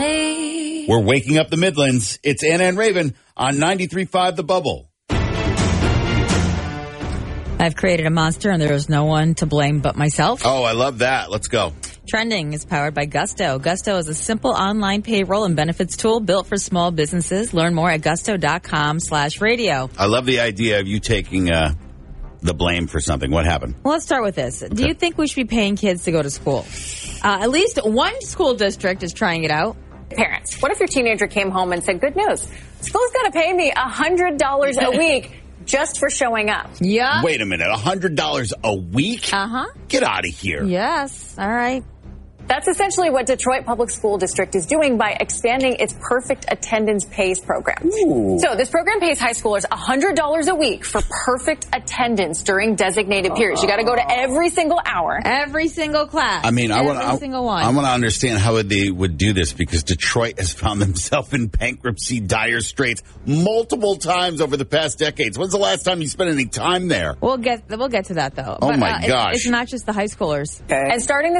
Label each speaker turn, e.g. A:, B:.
A: me.
B: We're waking up the Midlands. It's Anna and Raven on 93.5 The Bubble.
A: I've created a monster and there is no one to blame but myself.
B: Oh, I love that. Let's go.
A: Trending is powered by Gusto. Gusto is a simple online payroll and benefits tool built for small businesses. Learn more at gusto.com/radio.
B: I love the idea of you taking the blame for something. What happened?
A: Well, let's start with this. Okay. Do you think we should be paying kids to go to school? At least one school district is trying it out.
C: Parents, what if your teenager came home and said, good news, school's going to pay me $100 a week just for showing up?
A: Yeah.
B: Wait a minute, $100 a week?
A: Uh-huh.
B: Get out of here.
A: Yes. All right.
C: That's essentially what Detroit Public School District is doing by expanding its perfect attendance pays program.
B: Ooh.
C: So this program pays high schoolers $100 a week for perfect attendance during designated periods. You got to go to every single hour.
A: Every single class.
B: I mean,
A: every single one.
B: I want to understand how they would do this because Detroit has found themselves in bankruptcy dire straits multiple times over the past decades. When's the last time you spent any time there?
A: We'll get to that though.
B: Oh my gosh.
A: It's not just the high schoolers.
C: Okay. And starting